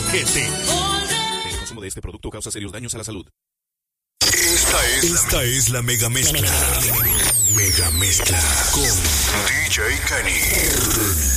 DGT. El consumo de este producto causa serios daños a la salud. Esta es la mega mezcla. Mega mezcla con DJ Kenny.